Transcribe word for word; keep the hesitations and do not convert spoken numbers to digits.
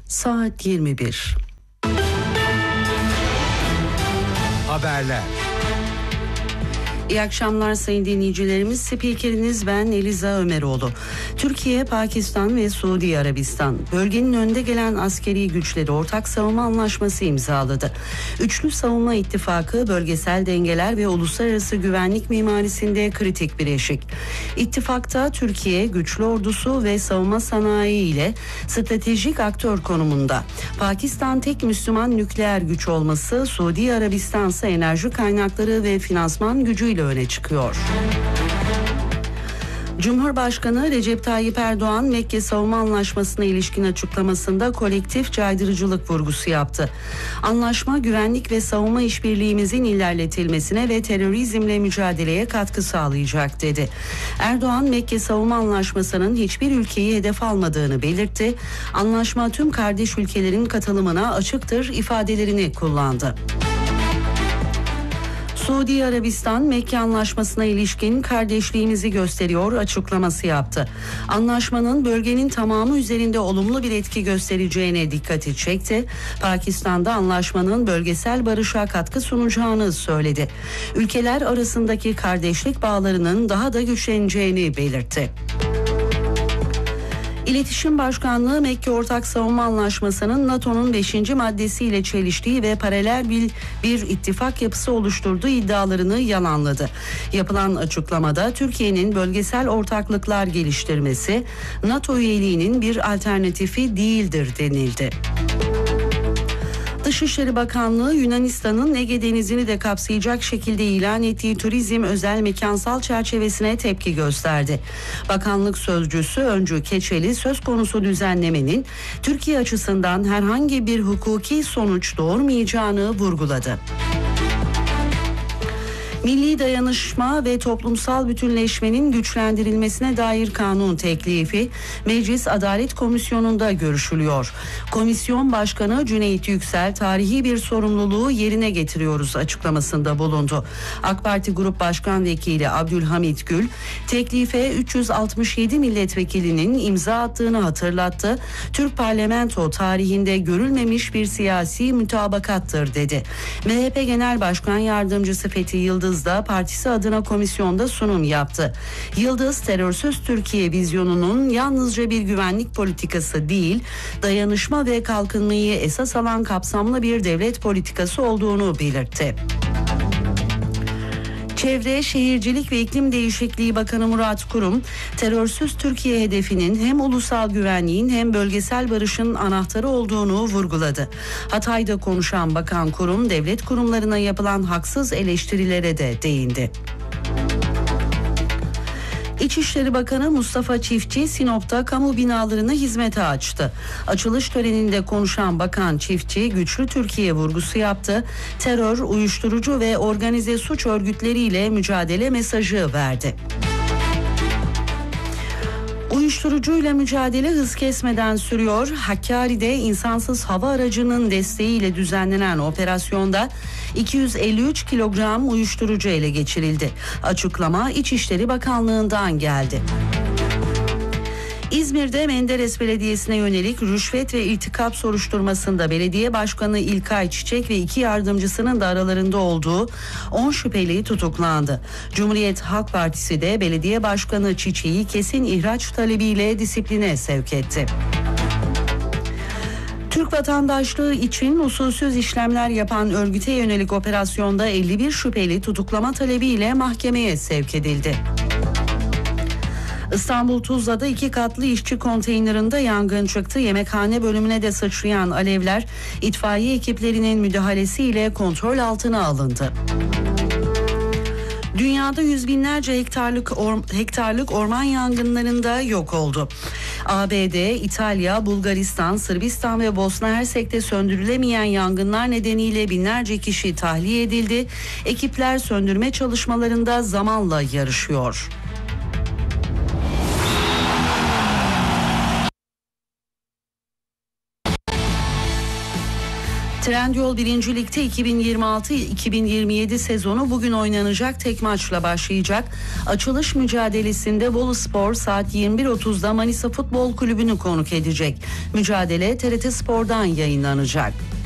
Saat yirmi bir. Haberler. İyi akşamlar sayın dinleyicilerimiz. Spikeriniz ben Eliza Ömeroğlu. Türkiye, Pakistan ve Suudi Arabistan bölgenin önde gelen askeri güçleri ortak savunma anlaşması imzaladı. Üçlü savunma ittifakı bölgesel dengeler ve uluslararası güvenlik mimarisinde kritik bir eşik. İttifakta Türkiye güçlü ordusu ve savunma sanayi ile stratejik aktör konumunda. Pakistan tek Müslüman nükleer güç olması, Suudi Arabistan ise enerji kaynakları ve finansman gücüyle öne çıkıyor. Cumhurbaşkanı Recep Tayyip Erdoğan, Mekke Savunma Anlaşması'na ilişkin açıklamasında kolektif caydırıcılık vurgusu yaptı. Anlaşma, güvenlik ve savunma işbirliğimizin ilerletilmesine ve terörizmle mücadeleye katkı sağlayacak dedi. Erdoğan, Mekke Savunma Anlaşması'nın hiçbir ülkeyi hedef almadığını belirtti. Anlaşma tüm kardeş ülkelerin katılımına açıktır ifadelerini kullandı. Suudi Arabistan, Mekke Anlaşması'na ilişkin kardeşliğimizi gösteriyor açıklaması yaptı. Anlaşmanın bölgenin tamamı üzerinde olumlu bir etki göstereceğine dikkati çekti. Pakistan'da anlaşmanın bölgesel barışa katkı sunacağını söyledi. Ülkeler arasındaki kardeşlik bağlarının daha da güçleneceğini belirtti. İletişim Başkanlığı, Mekke Ortak Savunma Anlaşması'nın NATO'nun beşinci maddesiyle çeliştiği ve paralel bir, bir ittifak yapısı oluşturduğu iddialarını yalanladı. Yapılan açıklamada Türkiye'nin bölgesel ortaklıklar geliştirmesi NATO üyeliğinin bir alternatifi değildir denildi. Dışişleri Bakanlığı, Yunanistan'ın Ege Denizi'ni de kapsayacak şekilde ilan ettiği turizm özel mekansal çerçevesine tepki gösterdi. Bakanlık sözcüsü Öncü Keçeli, söz konusu düzenlemenin Türkiye açısından herhangi bir hukuki sonuç doğurmayacağını vurguladı. Milli dayanışma ve toplumsal bütünleşmenin güçlendirilmesine dair kanun teklifi Meclis Adalet Komisyonu'nda görüşülüyor. Komisyon Başkanı Cüneyt Yüksel, tarihi bir sorumluluğu yerine getiriyoruz açıklamasında bulundu. AK Parti Grup Başkan Vekili Abdülhamit Gül, teklife üç yüz altmış yedi milletvekilinin imza attığını hatırlattı. Türk parlamento tarihinde görülmemiş bir siyasi mütabakattır dedi. M H P Genel Başkan Yardımcısı Fethi Yıldız da partisi adına komisyonda sunum yaptı. Yıldız, terörsüz Türkiye vizyonunun yalnızca bir güvenlik politikası değil, dayanışma ve kalkınmayı esas alan kapsamlı bir devlet politikası olduğunu belirtti. Çevre, Şehircilik ve İklim Değişikliği Bakanı Murat Kurum, terörsüz Türkiye hedefinin hem ulusal güvenliğin hem bölgesel barışın anahtarı olduğunu vurguladı. Hatay'da konuşan Bakan Kurum, devlet kurumlarına yapılan haksız eleştirilere de değindi. İçişleri Bakanı Mustafa Çiftçi, Sinop'ta kamu binalarını hizmete açtı. Açılış töreninde konuşan Bakan Çiftçi, güçlü Türkiye vurgusu yaptı. Terör, uyuşturucu ve organize suç örgütleriyle mücadele mesajı verdi. Uyuşturucuyla mücadele hız kesmeden sürüyor. Hakkari'de insansız hava aracının desteğiyle düzenlenen operasyonda iki yüz elli üç kilogram uyuşturucu ele geçirildi. Açıklama İçişleri Bakanlığı'ndan geldi. İzmir'de Menderes Belediyesi'ne yönelik rüşvet ve irtikap soruşturmasında belediye başkanı İlkay Çiçek ve iki yardımcısının da aralarında olduğu on şüpheli tutuklandı. Cumhuriyet Halk Partisi de belediye başkanı Çiçek'i kesin ihraç talebiyle disipline sevk etti. Türk vatandaşlığı için usulsüz işlemler yapan örgüte yönelik operasyonda elli bir şüpheli tutuklama talebiyle mahkemeye sevk edildi. İstanbul Tuzla'da iki katlı işçi konteynerinde yangın çıktı. Yemekhane bölümüne de sıçrayan alevler itfaiye ekiplerinin müdahalesiyle kontrol altına alındı. Dünyada yüz binlerce hektarlık, or, hektarlık orman yangınlarında yok oldu. A B D, İtalya, Bulgaristan, Sırbistan ve Bosna Hersek'te söndürülemeyen yangınlar nedeniyle binlerce kişi tahliye edildi. Ekipler söndürme çalışmalarında zamanla yarışıyor. Trendyol birinci Lig'de iki bin yirmi altı iki bin yirmi yedi sezonu bugün oynanacak tek maçla başlayacak. Açılış mücadelesinde Boluspor saat yirmi bir otuzda Manisa Futbol Kulübü'nü konuk edecek. Mücadele T R T Spor'dan yayınlanacak.